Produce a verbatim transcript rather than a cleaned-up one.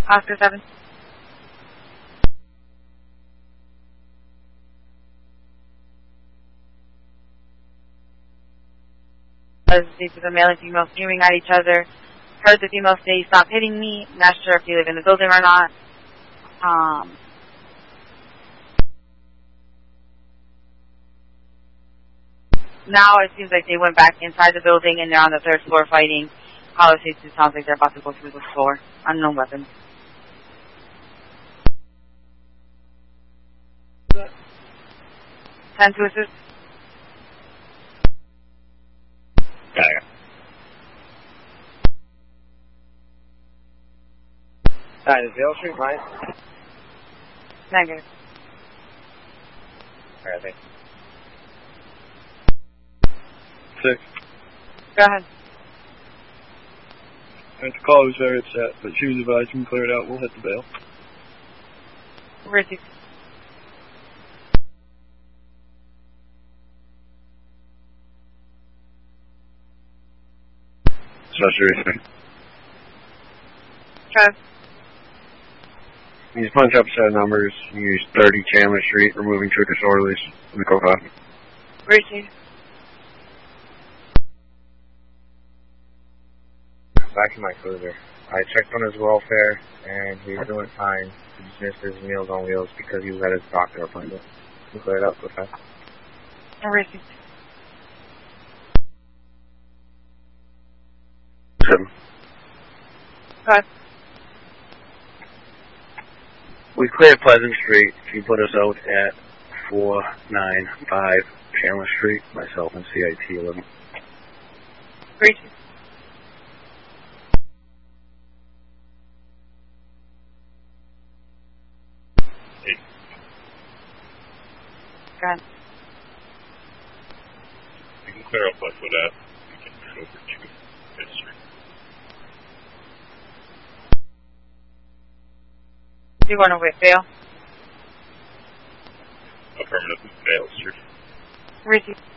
Oscar seven. These are the male and female screaming at each other. Heard the female say, "Stop hitting me." Not sure if you live in the building or not. Um, now it seems like they went back inside the building and they're on the third floor fighting. Caller safety sounds like they're about to go through the floor. Unknown weapons. ten to assist. Got it. Alright, is Dale Street mine? Negative. Alright, thanks. Six. Go ahead. The caller was very upset, but she was advised we can clear it out. We'll hit the bail. Receive. Special Trev. You just punch up a set of numbers. You use thirty Chandler Street, removing two disorderlies in the co-op. Receive. Back in my cruiser. I checked on his welfare, and he's doing fine. He just missed his Meals on Wheels because he was at his doctor appointment. We clear it up real fast. Receive. Seven. Go ahead. We cleared Pleasant Street. He put us out at four nine five Chandler Street, myself and C I T eleven. Receive. Eight. Go ahead. You can clear up like with that. You can move over to Fifth Street. You want to wait bail? Affirmative, Dale Street. Receive.